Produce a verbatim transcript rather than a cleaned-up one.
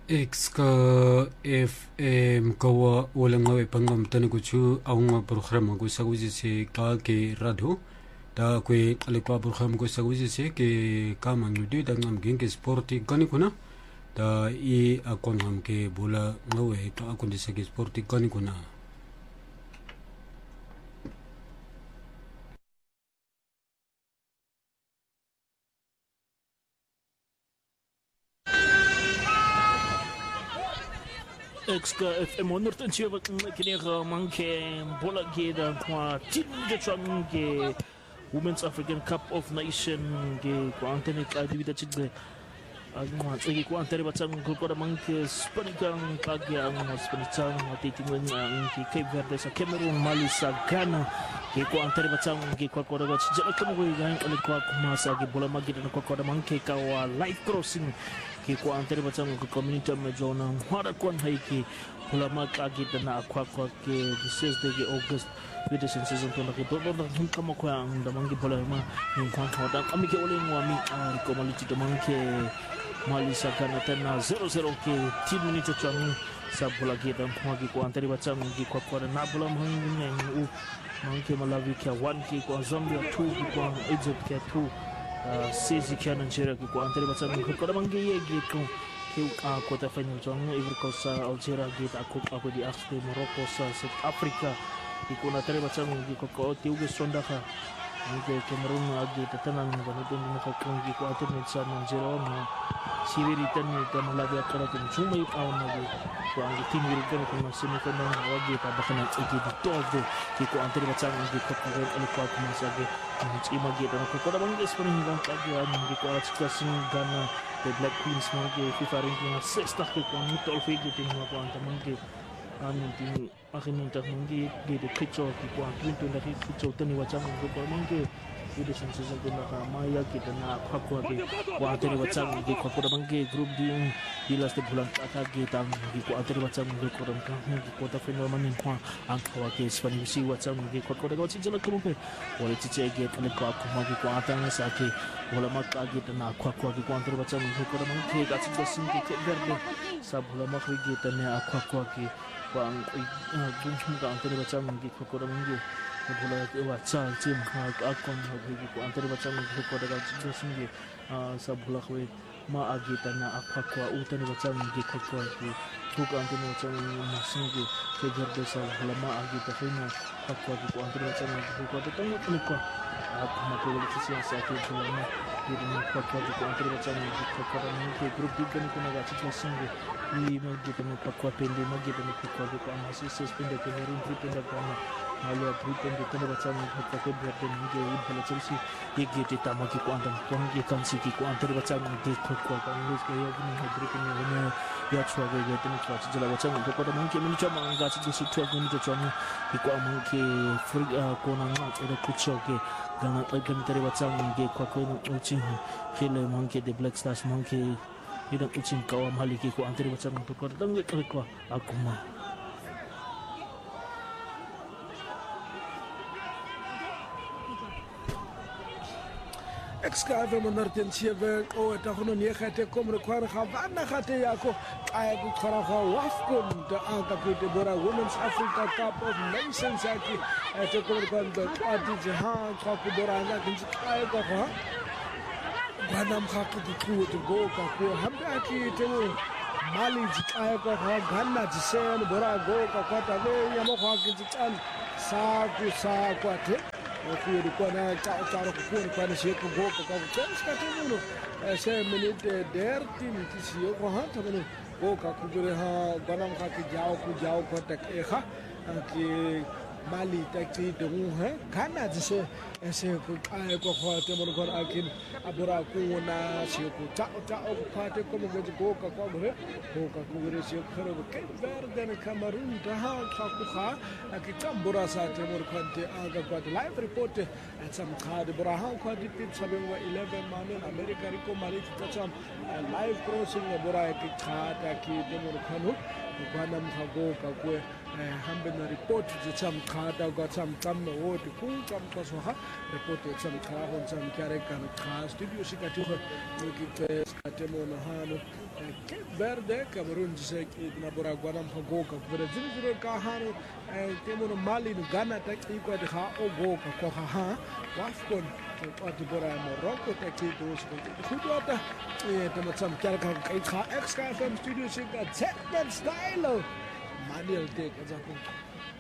Exka F M kawa wala nga pangam tanikuchu ang programa ko sa kuzi si ka ke radio da kwe alekwa program ko sa kuzi si ke kamang yudi da ngam gen ke sporti kanikuna da I akon ngam ke bola ngawe to akon di sa ke sporti kanikuna Exka F M honderd en zeven kinega manke bola geda kwa team de change Women's African Cup of Nation ge kwa antene ka divida chigbe agma tsegi kwa antene batang kulkora manke spanikang kagya ang spanicang matitingwen ang ki Cape Verde sa Cameroon Mali sa Ghana ge kwa antene batang ge kwa kora ba chijala kamo ge gang alikwa kumasa ge bola magida na kwa kora manke ka wa live crossing ki kwa antene batang ko community majona hara kwan haiki bola magagita na akwa kwa ke six de August with the season to nake do do hum kama kwa ang damangi bola ma yung kwan hoda kami ke ole ngwami ari ko maliti damangi Mali sa Ghana na zero zero ke team minute chang sa bola gita kwa ki kwa antene batang ki kwa kwa na bola mhangin u manke Malawi ke one ke kwa Zambia two ki kwa Egypt ke two sisi kia Nigeria ki kwa antene batang ko kwa damangi ye ko ke a quarter final chang Ivory Coast sa Algeria gita ako ako di axe Morocco sa South Africa ikuna tare batang gi ko ko tiuge sonda ka nge Cameroon agi tatanan ganito din nakakong gi ko atin sa Nigeria na sibiri tan ni ta Malawi akara tin chumay paw na gi ko ang team wirigan ko na siniko na agi ta baka na igi dito de gi ko antene batang gi ko ko el ko ko sa gi ni magi ta ko ko bang is paring bang agi ang gi ko at klasing Ghana the Black Queens mo gi FIFA ranking na sixth ko ko mitol figi tin mo ko antene gi amin tin akin minta mangi gede kicho ki kwa twinto na ki kicho tani wachang ko ko mangi gede shanse sa ko na maya kita na kwa kwa ke kwa tani wachang ki kwa ko mangi group di dilas de bulan ata ge tang ki kwa tani wachang ko ko ram ka ki ko ta feno manin kwa ang kwa ke spani si wachang ki kwa ko da chi jala ko pe wala chi che ge kale kwa ko ma ki kwa ta na sa ke wala ma ka ge na kwa kwa ki kwa tani wachang ko ko mangi ga chi sin ki verde sa bula ma ki ge ta na kwa kwa ki Bang gung ka antene batang gi ko ko ngi bola wa cha tim ha akon ha gi ko antene batang gi ko daga singi sa bola khwe ma agita na akwa kwa utane batang gi ko ko gi ko antene batang ma singi ke verde sa bola ma agita khina akwa gi ko antene batang gi ko to tang ko ko ma ko wala ci sa ke bola ma gi na ko ko gi ko antene batang gi ko ko ngi group di kan ko na ga ci singi ni magita mo pakwa pende magita mo pakwa ko ama sisi pende ko rin pende ko ama malia pende tene batang ko ko berde ni ge un pala chelsea yegete tamaki ko andam ko ngi kan siki ko antere batang de ko ko ko ngi ko yegni hedri ko ni ne ya chwa ge ge tene chwa jala batang ko ko da mo ke mi chama nga ci su chwa ko ni to chwa ko ama ke fri ko na nga ere ku choge gana gan tere batang ge ko ko no uchi hele monke de black stars monke Idang ucin kawam haliki ko antri macam tu kau datang ke kau aku mah. Excave monarten sieve o ta hono nie khate kom re kwar khavana khate yako ay ku khara kha wafkon da aka ku te bora Women's Africa Cup of Nations aki te kom re kan da ati jahan kha ku bora na kinji ay ko ha Ghanam khaki di ku to go ka ku hambe aki te Mali ji ay ko ha Ghana ji sen bora go ka ka ta le yamo kha kinji chan sa ku sa ku ate ku ri ko na ta ta ko ku ko na she ko go ka ka chen ska te no se minute der tin ti si ko ha ta no go ka ku re ha Ghanam khaki jao ku jao ko ta e kha ki Mali takti dungu hai Ghana jise ऐसे आए को खाते मन घर आकिन अबरा को ना से को ता ता को खाते को मगे को का को भरे को का को रे से खरे के वर्दन कैमरून रहा खा को खा कि कम बुरा साथे मोर खंते आगा को लाइव रिपोर्ट सम खा दे बुरा हा को दित सबे eleven माने अमेरिका को मारी तचम लाइव क्रॉसिंग बुरा के खा ता कि दे मोर खनु Ghanam khago ka ko hambe na report je cham kha da ga cham kam no wo ti ku cham ko so ha report je cham kha hon cham kare kan kha studio sikati ho ki pe skate mo na ha no Cape Verde, Cameroon se ke na bora gwana mgoka kubera zini zero ka hano temo no Mali no Ghana ta ikwa de ha ogoka ko ha ha wafkon kwa de bora Morocco ta ke do so goed ata e te matsam kyal ka kai kha X K F M studio se ka Zetman style Manuel Tek azakon